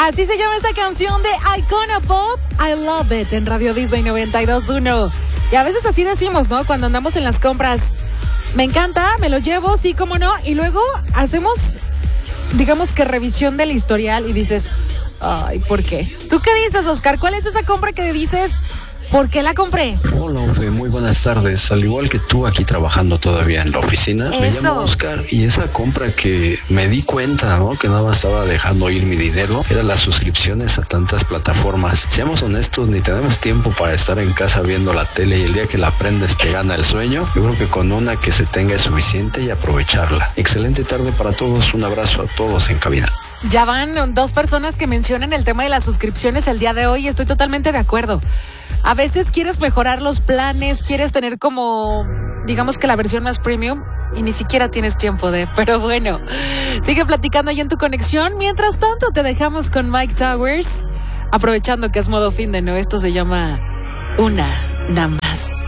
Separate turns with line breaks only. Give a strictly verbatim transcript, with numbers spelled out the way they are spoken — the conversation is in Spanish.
Así se llama esta canción de Icona Pop, I Love It, en Radio Disney noventa y dos punto uno. Y a veces así decimos, ¿no? Cuando andamos en las compras, me encanta, me lo llevo, sí, cómo no. Y luego hacemos, digamos que revisión del historial y dices, ay, ¿por qué? ¿Tú qué dices, Oscar? ¿Cuál es esa compra que dices, ¿por qué la compré?
Hola, Ofe, muy buenas tardes. Al igual que tú aquí trabajando todavía en la oficina,
Eso.
Me llamo Oscar y esa compra que me di cuenta, ¿no? Que nada más estaba dejando ir mi dinero, eran las suscripciones a tantas plataformas. Seamos honestos, ni tenemos tiempo para estar en casa viendo la tele y el día que la prendes te gana el sueño. Yo creo que con una que se tenga es suficiente y aprovecharla. Excelente tarde para todos, un abrazo a todos en cabina.
Ya van dos personas que mencionan el tema de las suscripciones el día de hoy y estoy totalmente de acuerdo. A veces quieres mejorar los planes, quieres tener como, digamos que la versión más premium y ni siquiera tienes tiempo de, pero bueno, sigue platicando ahí en tu conexión. Mientras tanto te dejamos con Mike Towers, aprovechando que es modo fin de, ¿no? Esto se llama Una Nada Más.